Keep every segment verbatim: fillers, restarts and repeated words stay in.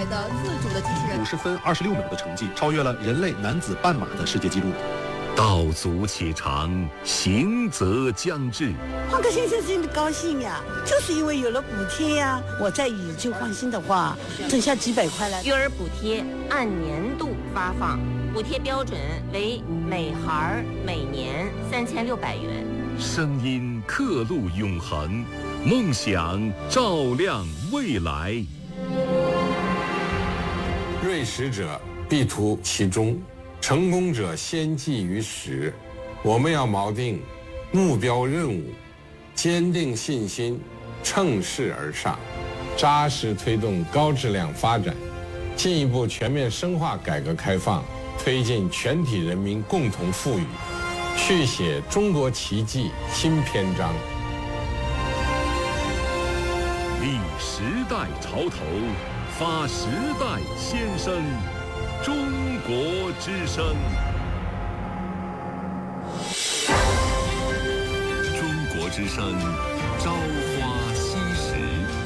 来的自主的机器人。 五十分二十六秒的成绩，超越了人类男子半马的世界纪录。 道阻且长，行则将至。 换个先生真的高兴呀，就是因为有了补贴呀。我在以旧换新的话，挣下几百块来。 育儿补贴按年度发放，补贴标准为每孩每年三千六百元。 声音刻录永恒，梦想照亮未来。 锐识者必图其中，成功者先记于始。我们要锚定目标任务，坚定信心，乘势而上，扎实推动高质量发展，进一步全面深化改革开放，推进全体人民共同富裕，续写中国奇迹新篇章。 立时代潮头，发时代先声，中国之声。中国之声，朝花夕拾。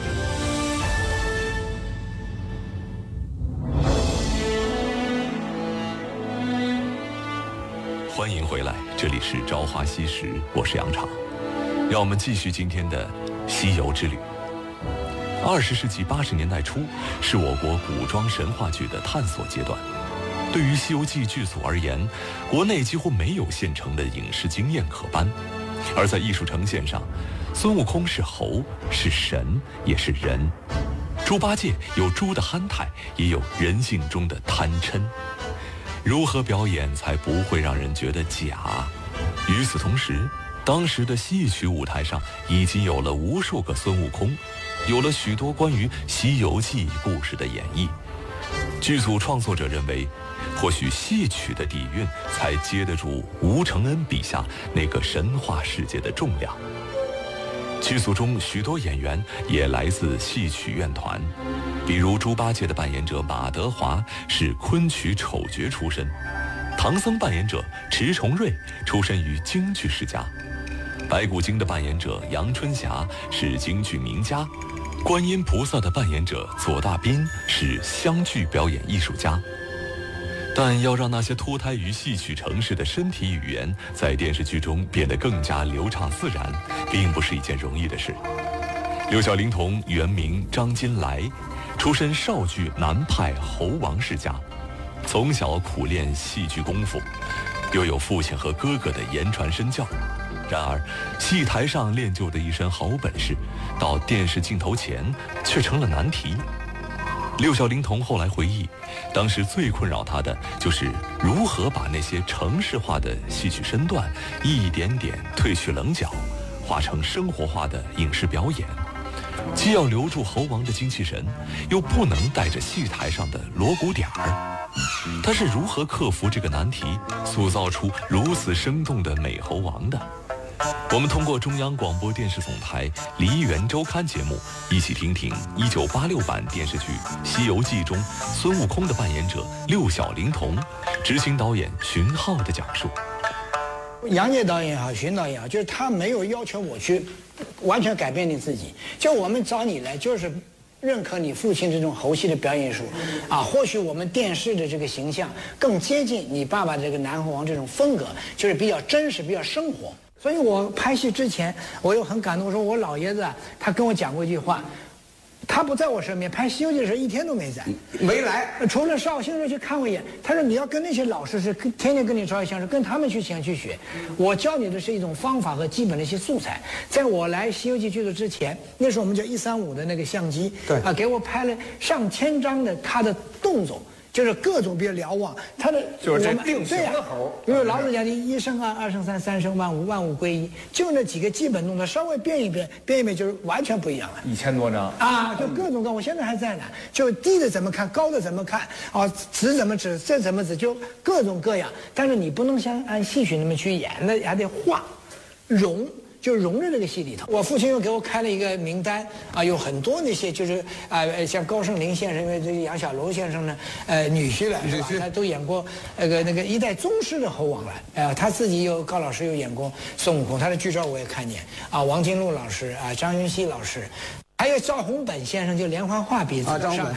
欢迎回来，这里是朝花夕拾，我是杨畅。让我们继续今天的西游之旅。二十世纪八十年代初，是我国古装神话剧的探索阶段。对于《西游记》剧组而言，国内几乎没有现成的影视经验可搬，而在艺术呈现上，孙悟空是猴，是神，也是人；猪八戒有猪的憨态，也有人性中的贪嗔。如何表演才不会让人觉得假？与此同时，当时的戏曲舞台上已经有了无数个孙悟空，有了许多关于《西游记》故事的演绎。剧组创作者认为，或许戏曲的底蕴才接得住吴承恩笔下那个神话世界的重量。剧组中许多演员也来自戏曲院团，比如猪八戒的扮演者马德华是昆曲丑角出身，唐僧扮演者迟重瑞出身于京剧世家，白骨精的扮演者杨春霞是京剧名家，观音菩萨的扮演者左大斌是湘剧表演艺术家。但要让那些脱胎于戏曲城市的身体语言在电视剧中变得更加流畅自然，并不是一件容易的事。六小龄童原名张金来，出身绍剧南派侯王世家，从小苦练戏剧功夫，又有父亲和哥哥的言传身教。然而戏台上练就的一身好本事，到电视镜头前却成了难题。六小龄童后来回忆，当时最困扰他的就是如何把那些程式化的戏曲身段一点点褪去棱角，化成生活化的影视表演，既要留住猴王的精气神，又不能带着戏台上的锣鼓点儿。他是如何克服这个难题，塑造出如此生动的美猴王的？我们通过中央广播电视总台梨园周刊节目，一起听听一九八六版电视剧《西游记》中孙悟空的扮演者六小龄童，执行导演荀浩的讲述。 杨洁导演也好，荀导演也好，就是他没有要求我去完全改变你自己，就我们找你来就是认可你父亲这种猴戏的表演艺术，啊，或许我们电视的这个形象更接近你爸爸这个南猴王这种风格，就是比较真实，比较生活。所以我拍戏之前，我又很感动，说我老爷子啊，他跟我讲过一句话，他不在我身边，拍《西游记》的时候一天都没在， 没来， 除了绍兴时候去看我一眼。他说你要跟那些老师是天天跟你朝夕相处，跟他们去想去学。我教你的是一种方法和基本的一些素材。在我来《西游记》剧组之前，那时候我们叫一三五的那个相机， 对啊，给我拍了上千张的他的动作。就是各种比较瞭望，他的就是这定型的猴， 因为老子讲的一生二，二生三，三生万物，万物归一，就那几个基本动作，稍微变一变，变一变就是完全不一样了。 一千多张啊，就各种各，我现在还在呢。就低的怎么看，高的怎么看，啊，指怎么指，这怎么指，就各种各样。但是你不能像按戏曲那么去演，那还得画，融。就融入这个戏里头。我父亲又给我开了一个名单啊，有很多那些就是啊、呃，像高胜林先生，因为这个杨小楼先生呢，呃，女婿了，是吧？他都演过那个那个一代宗师的猴王了。呃，他自己有高老师又演过孙悟空，他的剧照我也看见啊，王金禄老师啊，张云熙老师。还有赵宏本先生，就连环画鼻子，啊，张本